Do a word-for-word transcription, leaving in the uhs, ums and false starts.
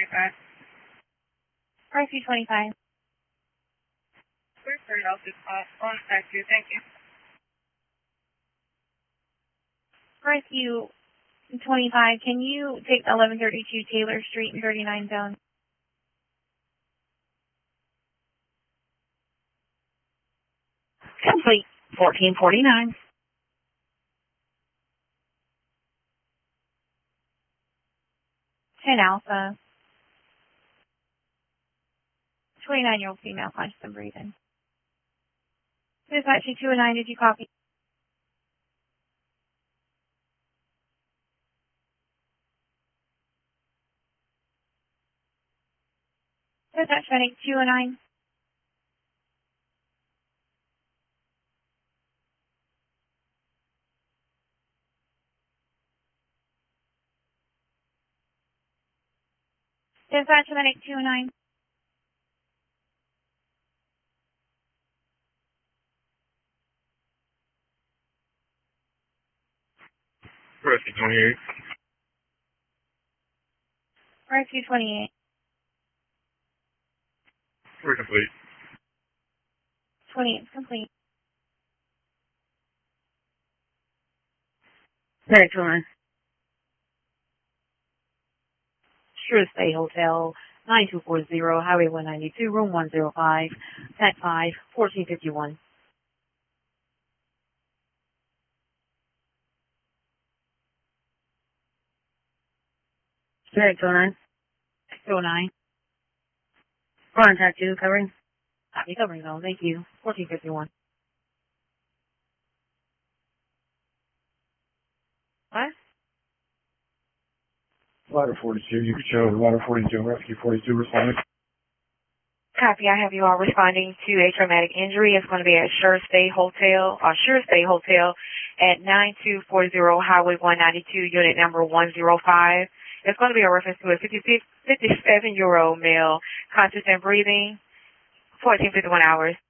twenty-five. R F U twenty-five. First third off is on factory. Thank you. R F U twenty-five, can you take eleven thirty-two Taylor Street and thirty-nine zone? Complete. fourteen forty-nine. ten Alpha. twenty-nine-year-old female, conscious and breathing. Dispatch two oh nine, did you copy? Dispatch Medic two oh nine. Dispatch Medic two oh nine. R F U twenty-eight. R F U twenty-eight. We're complete. twenty-eight is complete. Medic two oh nine. Sure Stay Hotel, nine two four zero, Highway one ninety-two, Room one oh five, T A C five, fourteen fifty-one. Medic two oh nine. two oh nine. Contact two, covering. Copy, covering zone, thank you. fourteen fifty-one. What? Ladder forty-two, you can show ladder forty-two, R F U forty-two responding. Copy, I have you all responding to a traumatic injury. It's going to be at Sure Stay Hotel, or Sure Stay Hotel at nine two four zero Highway one ninety-two, unit number one oh five. It's going to be a reference to a fifty-seven-year-old male, conscious and breathing, fourteen fifty-one hours.